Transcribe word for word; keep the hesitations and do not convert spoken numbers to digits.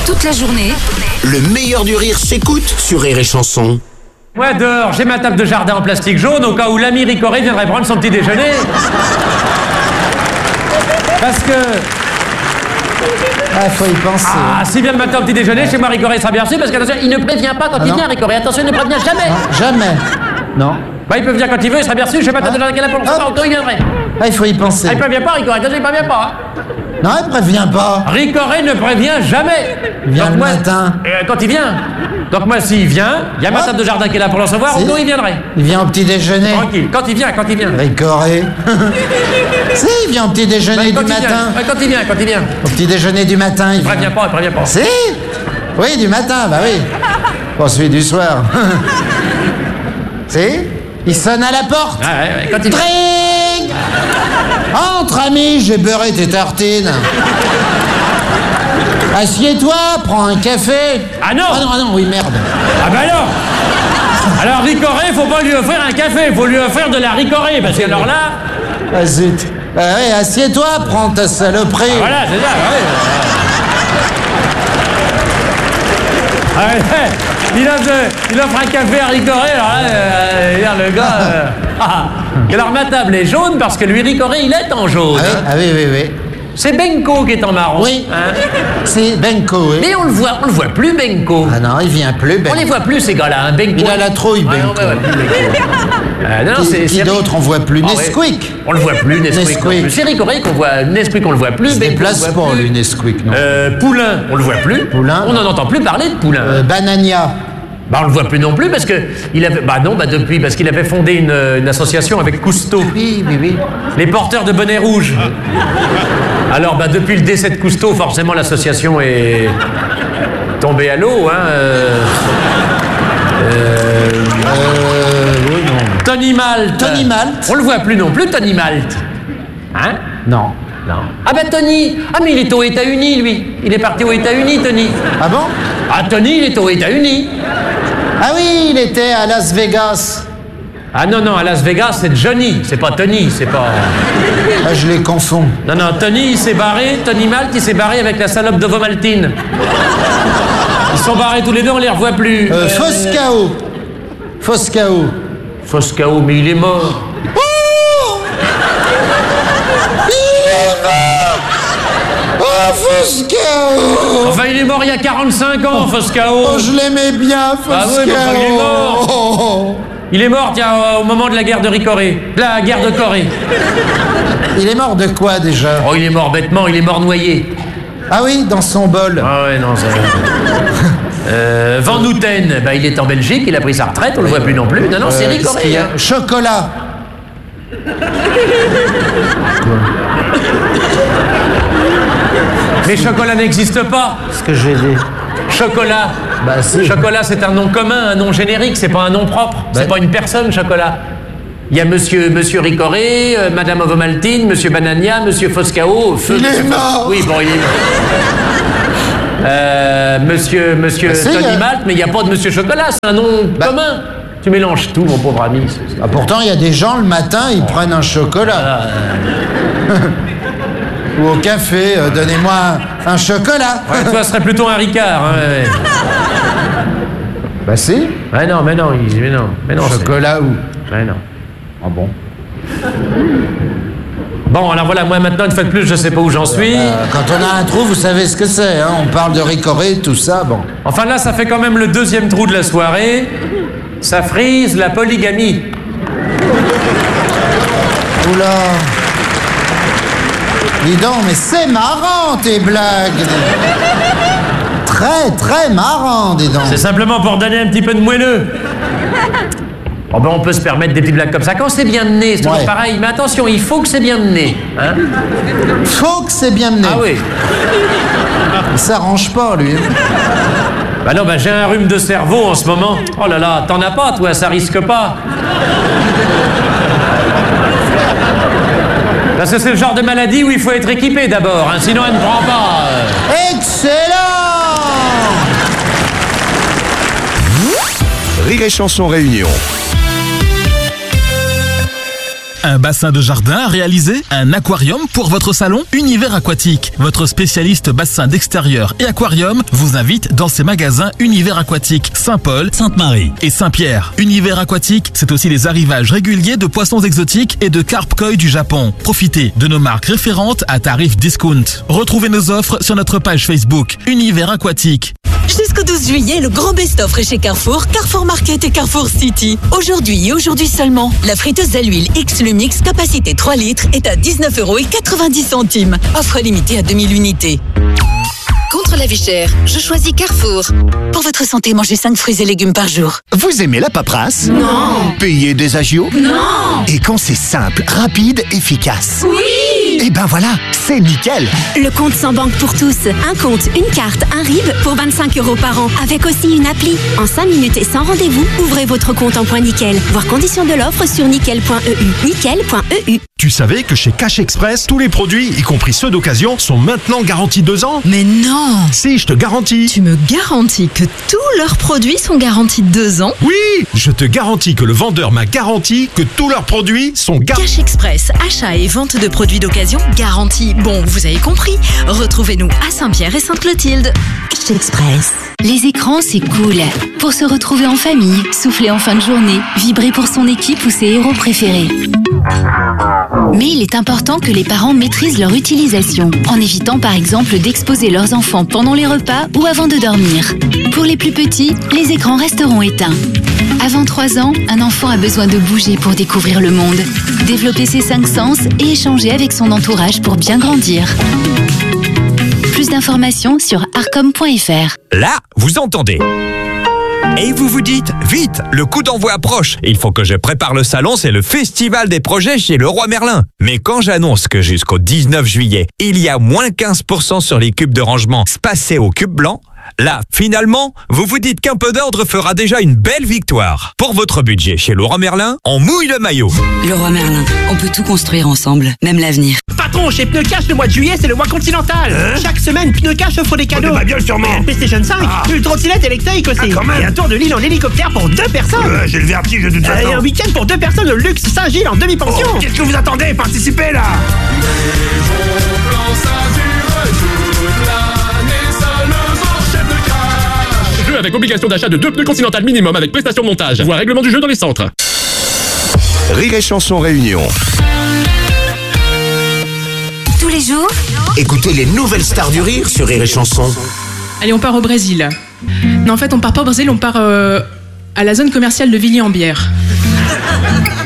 Toute la journée, Le meilleur du rire s'écoute sur Rire et Chanson. Moi, dehors, j'ai ma table de jardin en plastique jaune au cas où l'ami Ricoré viendrait prendre son petit déjeuner. Parce que... Ah, faut y penser. Ah, s'il vient le matin au petit déjeuner, chez moi, Ricoré sera bien reçu parce qu'attention, il ne prévient pas quand Ah il non. vient, Ricoré. Attention, il ne prévient jamais. Non, jamais. Non. Bah, il peut venir quand il veut, il sera bien reçu. Chez ma table de jardin qu'elle a pour le soir, au cas où il viendrait. Ah, il faut y penser. Ah, il prévient pas, Ricoré. Attention, il prévient pas. Hein. Non, il prévient pas. Ricoré ne prévient jamais. Il vient Donc, le moi, matin. euh, quand il vient. Donc moi, s'il vient, il y a ma Ah. table de jardin qui est là pour le recevoir, Si. au cas où il viendrait. Il vient au petit déjeuner. Tranquille. Quand il vient, quand il vient. Ricoré. Si, il vient au petit déjeuner Quand du il vient, matin. ouais, quand il vient, quand il vient. Au petit déjeuner du matin, il Il prévient vient. pas, il prévient pas. Si. Oui, du matin, bah oui. Pas celui du soir. Si. Il sonne à la porte. Ouais, ouais, ouais, quand il vient. Drink. Entre, ami, j'ai beurré tes tartines. Assieds-toi, prends un café. Ah non. Ah non, ah non, oui, merde. Ah bah alors Alors Ricoré, faut pas lui offrir un café, faut lui offrir de la Ricoré, parce que alors là... Ah zut. Ah ouais, assieds-toi, prends ta saloperie. Voilà, c'est ça, ouais. Ah ouais, il, offre, il offre un café à Ricoré, alors là, euh, regarde, le gars... euh, ah, et alors ma table est jaune parce que lui, Ricoré, il est en jaune. Ah oui, hein. ah oui, oui, oui. C'est Benko qui est en marron. Oui. hein. C'est Benko, oui. Mais on le voit, on le voit plus, Benko. Ah non, il vient plus, Benko. On les voit plus, ces gars-là, hein, Benko. Il a la trouille, Ouais, Benko. ouais, ouais, plus Benko. Euh, non, non, Qui, c'est- qui c'est- d'autre on voit plus? Ah ouais. Nesquik. On le voit plus, Nesquik. Nesquik. non plus. C'est Ricoré qu'on voit, Nesquik on le voit plus. Il se Benko, déplace on le voit pas, plus. lui, Nesquik, non. Euh, Poulain, on le voit plus. Poulain. On n'en entend plus parler de Poulain. Euh, Banania. Bah on le voit plus non plus parce que il avait, bah non, bah depuis parce qu'il avait fondé une, une association avec Cousteau, Oui, oui, oui. les porteurs de bonnets rouges. Alors bah depuis le décès de Cousteau, forcément l'association est tombée à l'eau. Hein. euh, Euh, oui, non. Tony Malte. Tony Malte. On le voit plus non plus, Tony Malte. Hein? Non. Non. Ah bah Tony. Ah mais il est aux États-Unis lui. Il est parti aux États-Unis, Tony. Ah bon? Ah Tony, il est aux États-Unis. Ah oui, il était à Las Vegas. Ah non non, à Las Vegas c'est Johnny, c'est pas Tony, c'est pas. Ah, je les confonds. Non non, Tony il s'est barré, Tony Malte il s'est barré avec la salope de Vomaltine. Ils sont barrés tous les deux, on les revoit plus. Euh, Foscao. Foscao. Foscao, mais il est mort. Oh! Il est mort! Oh, Foscao! Enfin il est mort il y a quarante-cinq ans, Foscao. Oh, je l'aimais bien, Foscao! Ah oui, mais enfin, il est mort. Oh. Il est mort tiens, au moment de la guerre de Ricoré. La guerre de Corée. Il est mort de quoi, déjà? Oh il est mort bêtement, il est mort noyé. Ah oui, dans son bol. Ah ouais non ça. Euh, Van Houten, bah, il est en Belgique, il a pris sa retraite, on le voit plus non plus. Non non, c'est Euh, qu'est-ce qu'il y Ricoré. a? hein. Chocolat. Mais Chocolat n'existe pas. Ce que j'ai dit. Chocolat. Bah, si. Chocolat, c'est un nom commun, un nom générique, c'est pas un nom propre. C'est Bah. pas une personne, Chocolat. Il y a monsieur, monsieur Ricoré, euh, madame Ovomaltine, monsieur Banania, monsieur Foscao. Feu- Il est mort. Oui, bon, il est mort. Euh, monsieur monsieur Bah, si, Tony euh. Malte, mais il n'y a pas de monsieur Chocolat, c'est un nom Bah. commun. Tu mélanges tout, mon pauvre ami. c'est- Ah, pourtant, il y a des gens, le matin, ils prennent un chocolat. Ou au café, euh, donnez-moi un, un chocolat. Ouais, toi, ce serait plutôt un Ricard. Hein, ouais. Bah si. Ouais, non, mais non, il- mais non, mais non. c'est- Chocolat où? Ouais, non. Ah bon? Bon, alors voilà, moi maintenant, une fois de plus, je sais pas où j'en suis. Euh, quand on a un trou, vous savez ce que c'est, hein? On parle de Ricoré, tout ça, bon. Enfin là, ça fait quand même le deuxième trou de la soirée. Ça frise la polygamie. Oula. Dis donc, mais c'est marrant, tes blagues. Très, très marrant, dis donc. C'est simplement pour donner un petit peu de moelleux. Oh ben on peut se permettre des petites blagues comme ça. Quand c'est bien mené, c'est toujours Ouais. pareil. Mais attention, il faut que c'est bien mené. Hein. Faut que c'est bien mené. Ah oui. Il s'arrange pas, lui. Bah non, bah j'ai un rhume de cerveau en ce moment. Oh là là, t'en as pas, toi, ça risque pas. Parce que c'est le genre de maladie où il faut être équipé d'abord, hein, sinon elle ne prend pas. euh. Excellent! Rire et Chanson Réunion. Un bassin de jardin à réaliser? Un aquarium pour votre salon? Univers Aquatique, votre spécialiste bassin d'extérieur et aquarium, vous invite dans ses magasins Univers Aquatique, Saint-Paul, Sainte-Marie et Saint-Pierre. Univers Aquatique, c'est aussi les arrivages réguliers de poissons exotiques et de carpe koi du Japon. Profitez de nos marques référentes à tarif discount. Retrouvez nos offres sur notre page Facebook Univers Aquatique. Jusqu'au douze juillet, le grand best-of est chez Carrefour, Carrefour Market et Carrefour City. Aujourd'hui et aujourd'hui seulement, la friteuse à l'huile X Lumix, capacité trois litres, est à dix-neuf euros quatre-vingt-dix. Offre limitée à deux mille unités. Contre la vie chère, je choisis Carrefour. Pour votre santé, mangez cinq fruits et légumes par jour. Vous aimez la paperasse? Non. Payer des agios? Non. Et quand c'est simple, rapide, efficace? Oui. Et ben voilà, c'est nickel. Le compte sans banque pour tous. Un compte, une carte, un R I B pour vingt-cinq euros par an. Avec aussi une appli. En cinq minutes et sans rendez-vous, ouvrez votre compte en point nickel. Voir conditions de l'offre sur nickel point e u. nickel point e u. Tu savais que chez Cash Express, tous les produits, y compris ceux d'occasion, sont maintenant garantis deux ans? Mais non! Si, je te garantis. Tu me garantis que tous leurs produits sont garantis deux ans? Oui! Je te garantis que le vendeur m'a garanti que tous leurs produits sont garantis. Cash Express, achat et vente de produits d'occasion garantis. Bon, vous avez compris. Retrouvez-nous à Saint-Pierre et Sainte-Clotilde. Cash Express. Les écrans, c'est cool. Pour se retrouver en famille, souffler en fin de journée, vibrer pour son équipe ou ses héros préférés. Mais il est important que les parents maîtrisent leur utilisation, en évitant par exemple d'exposer leurs enfants pendant les repas ou avant de dormir. Pour les plus petits, les écrans resteront éteints. Avant trois ans, un enfant a besoin de bouger pour découvrir le monde, développer ses cinq sens et échanger avec son entourage pour bien grandir. Plus d'informations sur arcom point f r. Là, vous entendez. Et vous vous dites, vite, le coup d'envoi approche. Il faut que je prépare le salon, c'est le festival des projets chez Leroy Merlin. Mais quand j'annonce que jusqu'au dix-neuf juillet, il y a moins quinze pour cent sur les cubes de rangement spacés au cube blanc, là, finalement, vous vous dites qu'un peu d'ordre fera déjà une belle victoire. Pour votre budget chez Leroy Merlin, on mouille le maillot. Leroy Merlin, on peut tout construire ensemble, même l'avenir. Patron, chez Pneu Cash, le mois de juillet, c'est le mois continental. Hein? Chaque semaine, Pneu Cash offre des cadeaux. Oh, de bagnole sûrement. Une PlayStation cinq, ah. une trottinette électrique aussi. Ah, quand même. Et un tour de l'île en hélicoptère pour deux personnes. Euh, J'ai le vertige de toute façon. Et un week-end pour deux personnes au luxe Saint-Gilles en demi-pension. Oh, qu'est-ce que vous attendez? Participez là. Jeu avec obligation d'achat de deux pneus Continental minimum avec prestation de montage. Voir règlement du jeu dans les centres. Rire et Chanson Réunion. Tous les jours, Écoutez les nouvelles stars du rire sur Rire et Chanson. Allez, on part au Brésil. Non, en fait, on part pas au Brésil, on part euh, à la zone commerciale de Villiers-en-Bière.